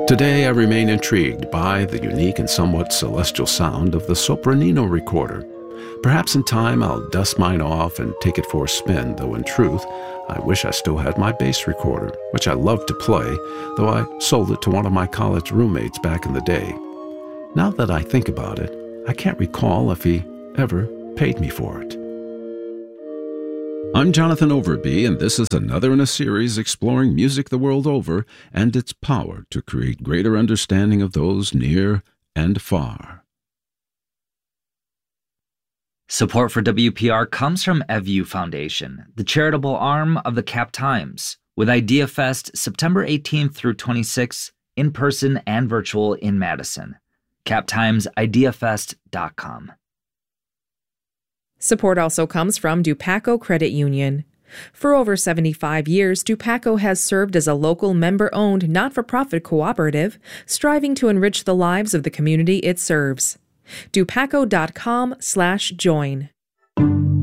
Today, I remain intrigued by the unique and somewhat celestial sound of the Sopranino recorder. Perhaps in time I'll dust mine off and take it for a spin, though in truth, I wish I still had my bass recorder, which I love to play, though I sold it to one of my college roommates back in the day. Now that I think about it, I can't recall if he ever paid me for it. I'm Jonathan Overby, and this is another in a series exploring music the world over and its power to create greater understanding of those near and far. Support for WPR comes from EVU Foundation, the charitable arm of the Cap Times, with IdeaFest September 18th through 26th, in person and virtual in Madison. CapTimesIdeaFest.com. Support also comes from Dupaco Credit Union. For over 75 years, Dupaco has served as a local member-owned, not-for-profit cooperative, striving to enrich the lives of the community it serves. Dupaco.com/join.